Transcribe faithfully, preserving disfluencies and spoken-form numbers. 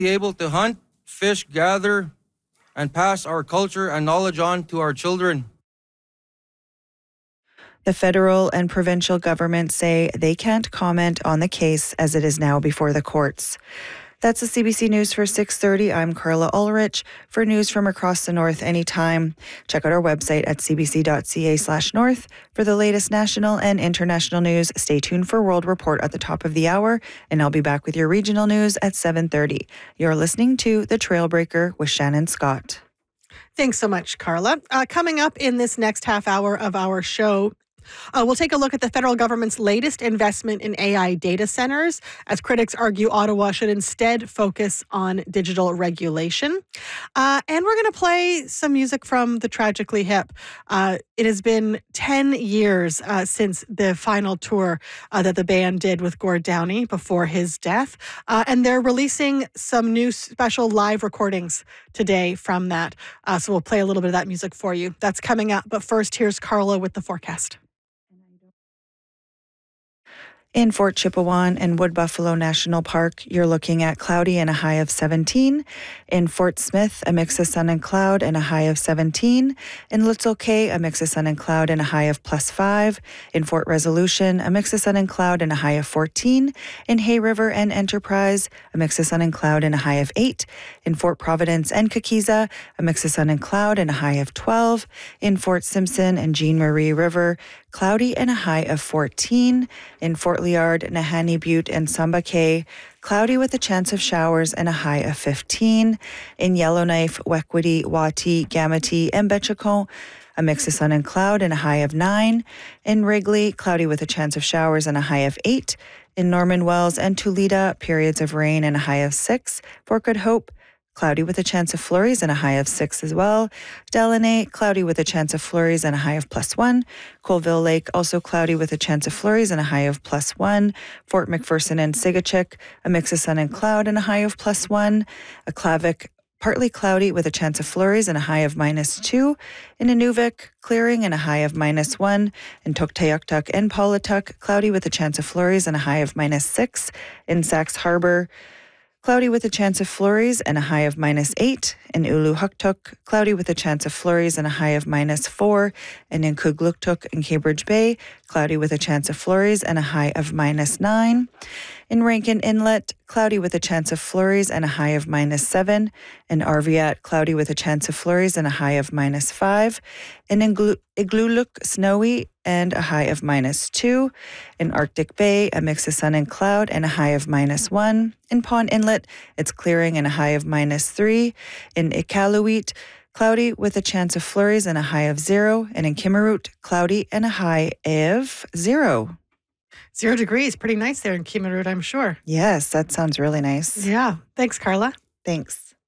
be able to hunt, fish, gather, and pass our culture and knowledge on to our children. The federal and provincial governments say they can't comment on the case as it is now before the courts. That's the C B C News for six thirty. I'm Carla Ulrich. For news from across the north anytime, check out our website at cbc.ca slash north. For the latest national and international news, stay tuned for World Report at the top of the hour, and I'll be back with your regional news at seven thirty. You're listening to The Trailbreaker with Shannon Scott. Thanks so much, Carla. Uh, coming up in this next half hour of our show, Uh, we'll take a look at the federal government's latest investment in A I data centers, as critics argue Ottawa should instead focus on digital regulation. Uh, and we're going to play some music from the Tragically Hip. Uh, it has been ten years uh, since the final tour uh, that the band did with Gord Downie before his death. Uh, and they're releasing some new special live recordings today from that. Uh, so we'll play a little bit of that music for you. That's coming up. But first, here's Carla with the forecast. In Fort Chipewyan and Wood Buffalo National Park, you're looking at cloudy and a high of seventeen. In Fort Smith, a mix of sun and cloud and a high of seventeen. In Little Cay, a mix of sun and cloud and a high of plus five. In Fort Resolution, a mix of sun and cloud and a high of fourteen. In Hay River and Enterprise, a mix of sun and cloud and a high of eight. In Fort Providence and Kakiza, a mix of sun and cloud and a high of twelve. In Fort Simpson and Jean Marie River, cloudy and a high of fourteen. In Fort Liard, Nahanni Butte, and Samba Cay, cloudy with a chance of showers and a high of fifteen. In Yellowknife, Wequity, Wati, Gamity, and Betchacon, a mix of sun and cloud and a high of nine. In Wrigley, cloudy with a chance of showers and a high of eight. In Norman Wells and Tulita, periods of rain and a high of six. Fort Good Hope, cloudy with a chance of flurries and a high of six as well. Delaney, cloudy with a chance of flurries and a high of plus one. Colville Lake, also cloudy with a chance of flurries and a high of plus one. Fort McPherson and Sigachik, a mix of sun and cloud and a high of plus one. Aklavik, partly cloudy with a chance of flurries and a high of minus two. In Inuvik, clearing and a high of minus one. In Tuktoyaktuk and Paulatuk, cloudy with a chance of flurries and a high of minus six. In Sax Harbor, cloudy with a chance of flurries and a high of minus eight. In Uluhuktuk, cloudy with a chance of flurries and a high of minus four. And in Kugluktuk and Cambridge Bay, cloudy with a chance of flurries and a high of minus nine. In Rankin Inlet, cloudy with a chance of flurries and a high of minus seven. In Arviat, cloudy with a chance of flurries and a high of minus five. And in Igloolik, snowy and a high of minus two. In Arctic Bay, a mix of sun and cloud and a high of minus one. In Pond Inlet, it's clearing and a high of minus three. In Iqaluit, cloudy with a chance of flurries and a high of zero. And in Kimmirut, cloudy and a high of zero. Zero degrees. Pretty nice there in Kimmirut, I'm sure. Yes, that sounds really nice. Yeah. Thanks, Carla. Thanks.